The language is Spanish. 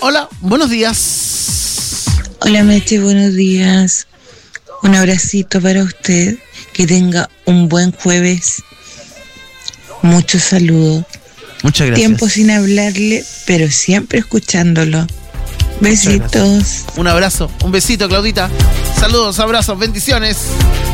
Hola, buenos días. Hola Meche, buenos días. Un abracito para usted. Que tenga un buen jueves. Muchos saludos. Muchas gracias. Tiempo sin hablarle, pero siempre escuchándolo. Besitos. Un abrazo, un besito, Claudita. Saludos, abrazos, bendiciones.